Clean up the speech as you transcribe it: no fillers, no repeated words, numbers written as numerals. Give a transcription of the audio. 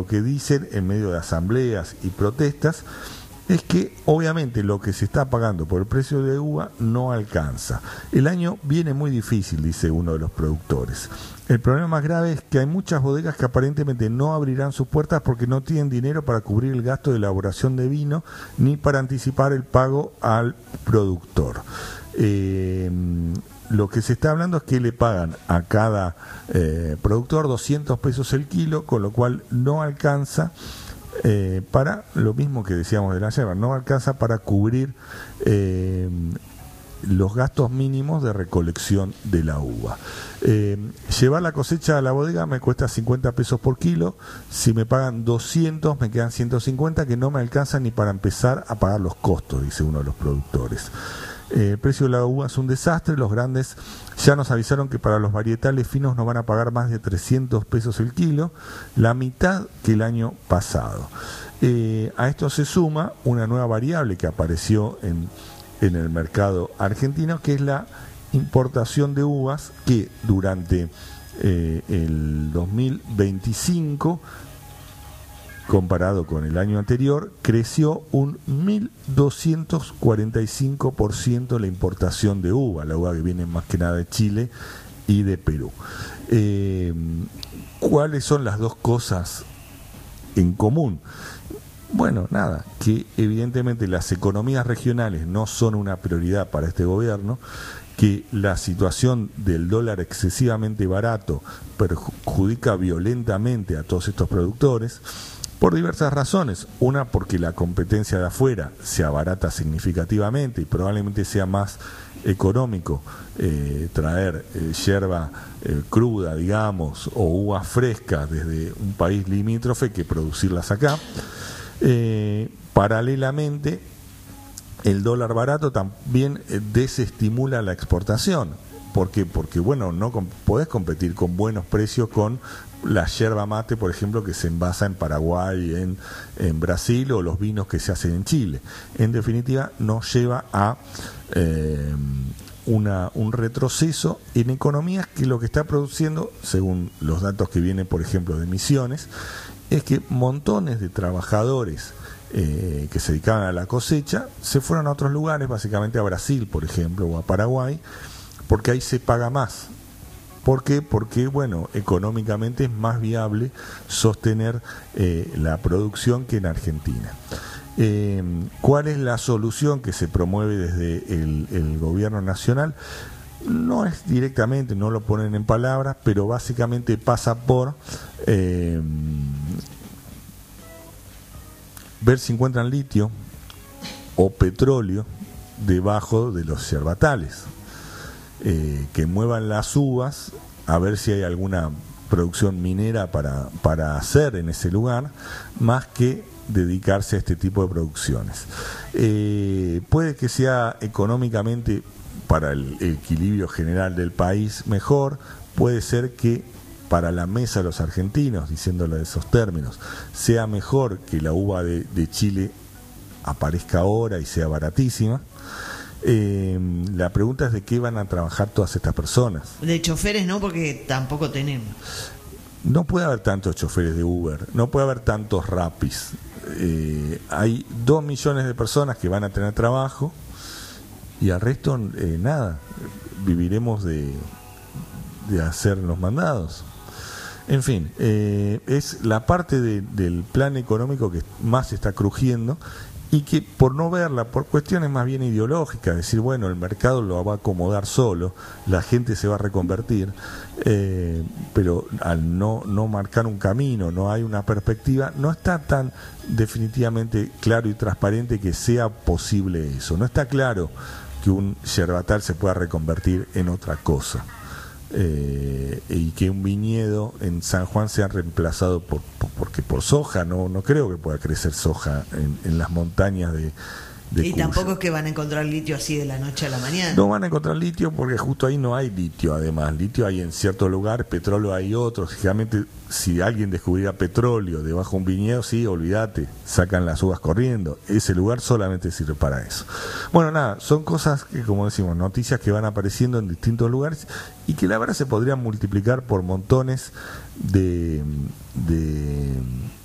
que dicen en medio de asambleas y protestas es que obviamente lo que se está pagando por el precio de uva no alcanza. El año viene muy difícil, dice uno de los productores. El problema más grave es que hay muchas bodegas que aparentemente no abrirán sus puertas porque no tienen dinero para cubrir el gasto de elaboración de vino ni para anticipar el pago al productor. Lo que se está hablando es que le pagan a cada productor 200 pesos el kilo, con lo cual no alcanza para lo mismo que decíamos de la yerba, no alcanza para cubrir los gastos mínimos de recolección de la uva. Llevar la cosecha a la bodega me cuesta 50 pesos por kilo, si me pagan 200 me quedan 150 que no me alcanzan ni para empezar a pagar los costos, dice uno de los productores. El precio de la uva es un desastre, los grandes ya nos avisaron que para los varietales finos nos van a pagar más de 300 pesos el kilo, la mitad que el año pasado. A esto se suma una nueva variable que apareció en el mercado argentino, que es la importación de uvas, que durante el 2025, comparado con el año anterior, creció un 1.245% la importación de uva, la uva que viene más que nada de Chile y de Perú. ¿Cuáles son las dos cosas en común? Bueno, nada, que evidentemente las economías regionales no son una prioridad para este gobierno, que la situación del dólar excesivamente barato perjudica violentamente a todos estos productores, por diversas razones. Una, porque la competencia de afuera se abarata significativamente y probablemente sea más económico traer yerba cruda, digamos, o uvas frescas desde un país limítrofe que producirlas acá. Paralelamente, el dólar barato también desestimula la exportación. ¿Por qué? Porque, bueno, no podés competir con buenos precios con la yerba mate, por ejemplo, que se envasa en Paraguay, en Brasil, o los vinos que se hacen en Chile. En definitiva, nos lleva a un retroceso en economías que lo que está produciendo, según los datos que vienen, por ejemplo, de Misiones, es que montones de trabajadores que se dedicaban a la cosecha se fueron a otros lugares, básicamente a Brasil, por ejemplo, o a Paraguay, porque ahí se paga más. ¿Por qué? Porque, bueno, económicamente es más viable sostener la producción que en Argentina. ¿Cuál es la solución que se promueve desde el gobierno nacional? No es directamente, no lo ponen en palabras, pero básicamente pasa por ver si encuentran litio o petróleo debajo de los yerbatales, que muevan las uvas a ver si hay alguna producción minera para hacer en ese lugar, más que dedicarse a este tipo de producciones. Puede que sea económicamente, para el equilibrio general del país, mejor. Puede ser que para la mesa de los argentinos, diciéndolo de esos términos, sea mejor que la uva de Chile aparezca ahora y sea baratísima. La pregunta es de qué van a trabajar todas estas personas. De choferes no, porque tampoco tenemos. No puede haber tantos choferes de Uber, no puede haber tantos Rapis. Hay 2 millones de personas que van a tener trabajo y al resto nada, viviremos de hacer los mandados. En fin, es la parte del plan económico que más está crujiendo, y que por no verla, por cuestiones más bien ideológicas, decir, bueno, el mercado lo va a acomodar solo, la gente se va a reconvertir, pero al no marcar un camino, no hay una perspectiva, no está tan definitivamente claro y transparente que sea posible eso. No está claro que un yerbatal se pueda reconvertir en otra cosa. Y que un viñedo en San Juan sea reemplazado por soja. No creo que pueda crecer soja en las montañas de y Cuyo. Tampoco es que van a encontrar litio así de la noche a la mañana. No van a encontrar litio porque justo ahí no hay litio. Además, litio hay en ciertos lugares, petróleo hay otros. Generalmente, si alguien descubriera petróleo debajo de un viñedo, sí, olvídate, sacan las uvas corriendo. Ese lugar solamente sirve para eso. Bueno, nada, son cosas que, como decimos, noticias que van apareciendo en distintos lugares y que la verdad se podrían multiplicar por montones de